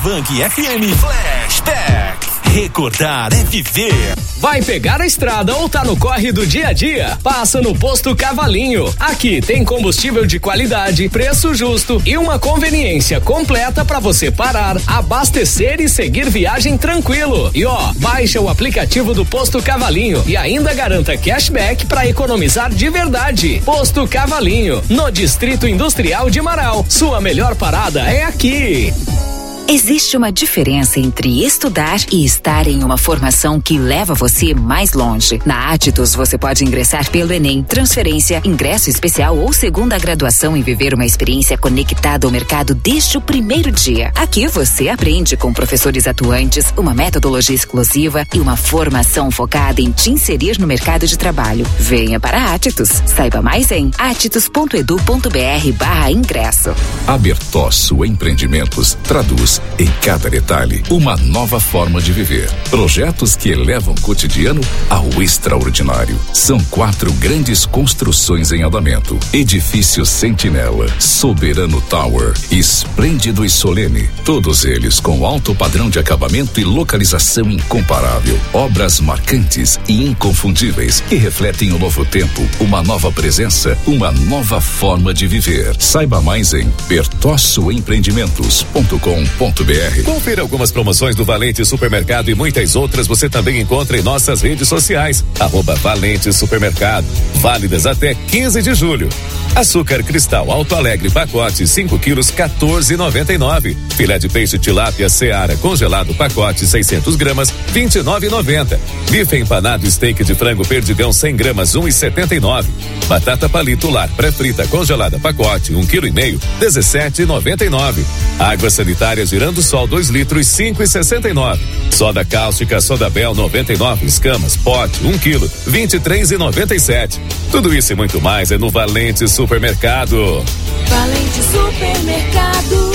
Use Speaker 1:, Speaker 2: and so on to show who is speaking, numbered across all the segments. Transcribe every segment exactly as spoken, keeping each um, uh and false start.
Speaker 1: Vang F M Flashback. Recordar é viver.
Speaker 2: Vai pegar a estrada ou tá no corre do dia a dia? Passa no Posto Cavalinho. Aqui tem combustível de qualidade, preço justo e uma conveniência completa para você parar, abastecer e seguir viagem tranquilo. E ó, baixa o aplicativo do Posto Cavalinho e ainda garanta cashback para economizar de verdade. Posto Cavalinho, no Distrito Industrial de Marau. Sua melhor parada é aqui.
Speaker 3: Existe uma diferença entre estudar e estar em uma formação que leva você mais longe. Na Atitus, você pode ingressar pelo Enem, transferência, ingresso especial ou segunda graduação e viver uma experiência conectada ao mercado desde o primeiro dia. Aqui você aprende com professores atuantes, uma metodologia exclusiva e uma formação focada em te inserir no mercado de trabalho. Venha para a Atitus. Saiba mais em atitus ponto edu ponto br barra ingresso.
Speaker 4: A Bertosso Empreendimentos traduz em cada detalhe uma nova forma de viver. Projetos que elevam o cotidiano ao extraordinário. São quatro grandes construções em andamento: Edifício Sentinela, Soberano Tower, Esplêndido e Solene. Todos eles com alto padrão de acabamento e localização incomparável. Obras marcantes e inconfundíveis que refletem o novo tempo, uma nova presença, uma nova forma de viver. Saiba mais em bertosso empreendimentos ponto com ponto br.
Speaker 5: Confira algumas promoções do Valente Supermercado e muitas outras você também encontra em nossas redes sociais. Arroba Valente Supermercado. Válidas até quinze de julho. Açúcar Cristal Alto Alegre pacote cinco quilos quatorze e noventa e nove. Filé de peixe tilápia Seara congelado pacote seiscentos gramas vinte e nove e noventa. Bife empanado steak de frango perdigão cem gramas um e setenta e nove. Batata palito lar pré-frita congelada pacote um quilo e meio dezessete e noventa e nove. Água sanitária Girando Sol dois litros cinco e sessenta e nove. Soda cáustica Soda Bel noventa e nove escamas pote um quilo vinte e três e noventa e sete. Tudo isso e muito mais é no Valente Supermercado.
Speaker 6: Valente Supermercado.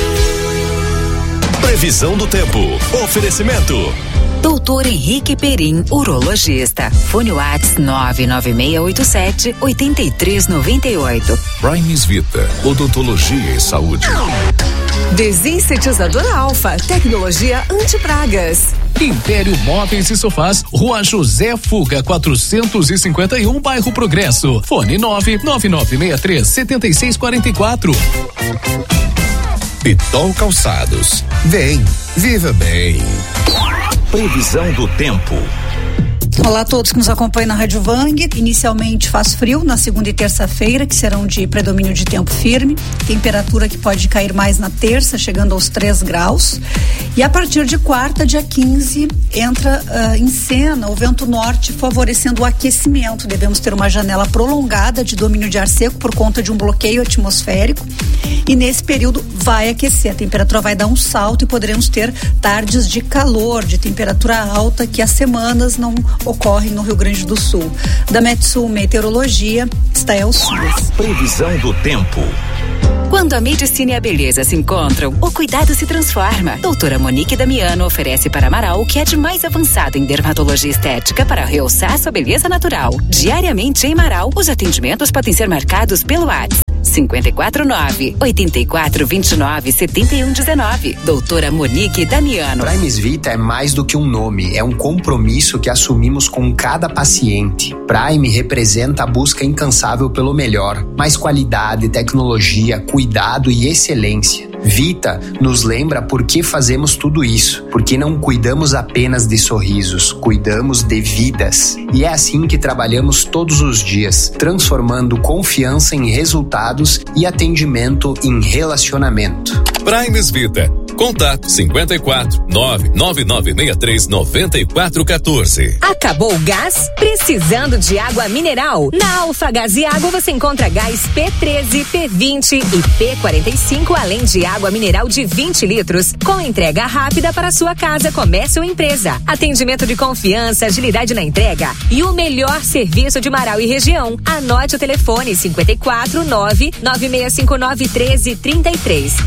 Speaker 1: Previsão do tempo. Oferecimento
Speaker 3: Doutor Henrique Perim, urologista. Fone Whats nove nove seis oito sete oito três nove oito.
Speaker 4: Primes Vita, odontologia e saúde.
Speaker 7: Desinsetizador Alfa, tecnologia anti-pragas.
Speaker 8: Império Móveis e Sofás, Rua José Fuga, quatrocentos e cinquenta e um, Bairro Progresso. Fone nove nove nove seis três sete seis quatro quatro.
Speaker 9: Pitol Calçados. Vem, viva bem.
Speaker 1: Previsão do tempo.
Speaker 10: Olá a todos que nos acompanham na Rádio Vang. Inicialmente faz frio na segunda e terça-feira, que serão de predomínio de tempo firme. Temperatura que pode cair mais na terça, chegando aos três graus. E a partir de quarta, dia quinze, entra uh, em cena o vento norte favorecendo o aquecimento. Devemos ter uma janela prolongada de domínio de ar seco por conta de um bloqueio atmosférico. E nesse período vai aquecer. A temperatura vai dar um salto e poderemos ter tardes de calor, de temperatura alta, que há semanas não ocorrem no Rio Grande do Sul. Da Metsul Meteorologia, Stael Suas.
Speaker 1: Previsão do tempo.
Speaker 3: Quando a medicina e a beleza se encontram, o cuidado se transforma. Doutora Monique Damiano oferece para Marau o que é de mais avançado em dermatologia estética para realçar sua beleza natural. Diariamente em Marau, os atendimentos podem ser marcados pelo WhatsApp cinco quatro nove, oito quatro dois nove, sete um um nove. Doutora Monique Damiano.
Speaker 11: Primes Vita é mais do que um nome, é um compromisso que assumimos com cada paciente. Prime representa a busca incansável pelo melhor, mais qualidade, tecnologia, cuidado e excelência. Vita nos lembra por que fazemos tudo isso, porque não cuidamos apenas de sorrisos, cuidamos de vidas. E é assim que trabalhamos todos os dias, transformando confiança em resultados e atendimento em relacionamento.
Speaker 5: Primes Vita. Contato cinco quatro nove nove nove seis três nove quatro um quatro.
Speaker 7: Acabou o gás? Precisando de água mineral? Na Alfa Gás e Água você encontra gás P treze, P vinte e P quarenta e cinco, além de água mineral de vinte litros, com entrega rápida para sua casa, comércio ou empresa. Atendimento de confiança, agilidade na entrega e o melhor serviço de Marau e região. Anote o telefone cinco quatro nove nove seis cinco nove um três três três. Avenida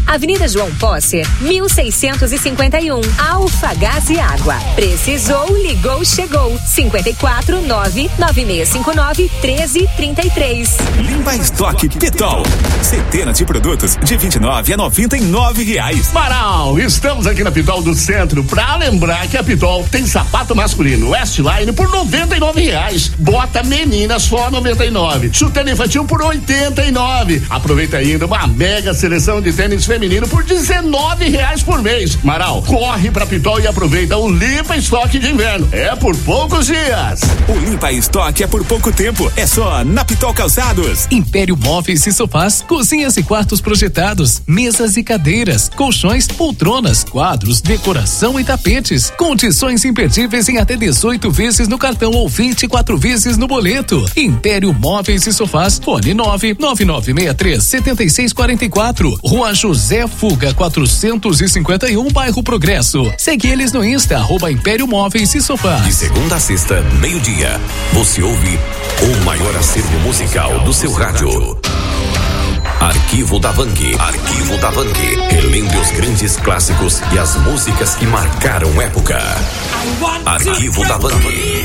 Speaker 7: Rua João Posser, mil seiscentos e cinquenta e um. Alfagás e Água. Precisou, ligou, chegou. cinquenta e quatro, nove nove seis cinco nove, treze trinta e três.
Speaker 1: Limpa Estoque Pitol. Centenas de produtos de vinte e nove a noventa e nove reais.
Speaker 12: Maral, estamos aqui na Pitol do Centro pra lembrar que a Pitol tem sapato masculino Westline por noventa e nove reais. Bota menina só noventa e nove. Chuteira infantil por oitenta e nove. Aproveita ainda uma mega seleção de tênis feminino por dezenove reais por mês. Maral, corre pra Pitol e aproveita o Limpa Estoque de inverno. É por poucos dias.
Speaker 1: O Limpa Estoque é por pouco tempo. É só na Pitol Calçados.
Speaker 8: Império Móveis e Sofás, cozinhas e quartos projetados, mesas e cadeiras, colchões, poltronas, quadros, decoração e tapetes. Condições imperdíveis em até dezoito vezes no cartão ou vinte e quatro vezes no boleto. Império Móveis e Sofás, fone nove nove nove seis três sete seis quatro quatro. Rua José Fuga quatrocentos e cinquenta e um, bairro Progresso. Segue eles no Insta, arroba Império Móveis e Sofás.
Speaker 1: De segunda a sexta, meio-dia, você ouve o maior acervo musical do seu rádio. Arquivo da Vang. Arquivo da Vang. Relembre os grandes clássicos e as músicas que marcaram época. Arquivo da Vang.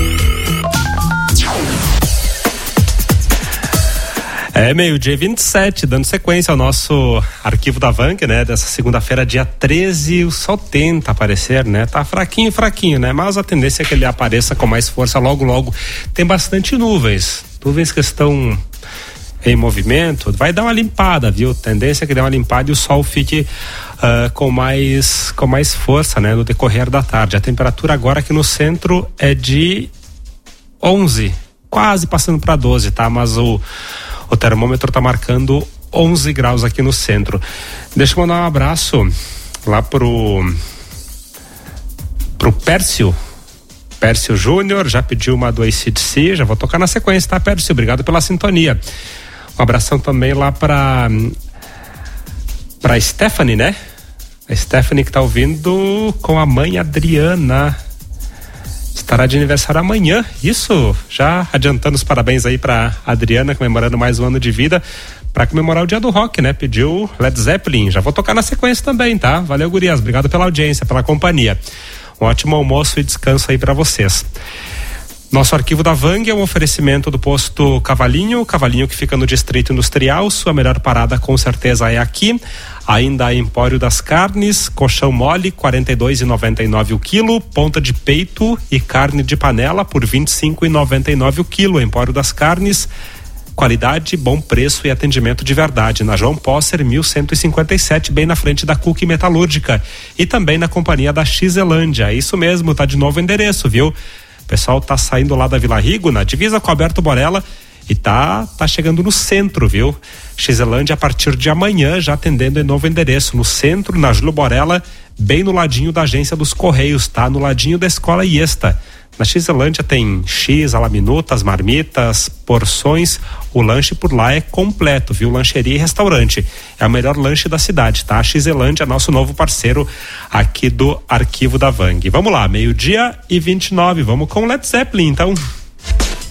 Speaker 13: É meio-dia vinte e sete, dando sequência ao nosso Arquivo da Vang, né? Dessa segunda-feira, dia treze, o sol tenta aparecer, né? Tá fraquinho, fraquinho, né? Mas a tendência é que ele apareça com mais força logo, logo. Tem bastante nuvens, nuvens que estão em movimento, vai dar uma limpada, viu? Tendência é que dê uma limpada e o sol fique uh, com mais com mais força, né? No decorrer da tarde. A temperatura agora aqui no centro é de onze, quase passando para doze, tá? Mas o O termômetro está marcando onze graus aqui no centro. Deixa eu mandar um abraço lá pro pro Pércio. Pércio Júnior, já pediu uma do A C D C, já vou tocar na sequência, tá, Pércio? Obrigado pela sintonia. Um abração também lá pra pra Stephanie, né? A Stephanie que tá ouvindo com a mãe Adriana. Estará de aniversário amanhã, isso, já adiantando os parabéns aí pra Adriana, comemorando mais um ano de vida, pra comemorar o dia do rock, né? Pediu Led Zeppelin, já vou tocar na sequência também, tá? Valeu, gurias, obrigado pela audiência, pela companhia. Um ótimo almoço e descanso aí pra vocês. Nosso Arquivo da Vang é um oferecimento do posto Cavalinho, Cavalinho que fica no Distrito Industrial, sua melhor parada com certeza é aqui. Ainda a Empório das Carnes, colchão mole, quarenta e dois reais e noventa e nove centavos o quilo, ponta de peito e carne de panela por vinte e cinco reais e noventa e nove centavos o quilo. Empório das Carnes, qualidade, bom preço e atendimento de verdade. Na João Posser, mil cento e cinquenta e sete, bem na frente da Cook Metalúrgica. E também na companhia da Xelândia. É isso mesmo, tá de novo endereço, viu? O pessoal tá saindo lá da Vila Rigo, na divisa com Alberto Borella, e tá, tá chegando no centro, viu? Xelândia a partir de amanhã, já atendendo em novo endereço, no centro, na Júlio Borella, bem no ladinho da agência dos Correios, tá? No ladinho da Escola Iesta. Na Xelândia tem X, alaminutas, marmitas, porções, o lanche por lá é completo, viu? Lancheria e restaurante. É o melhor lanche da cidade, tá? A Xelândia, nosso novo parceiro aqui do Arquivo da Vang. Vamos lá, meio-dia e vinte e nove, vamos com Led Zeppelin, então.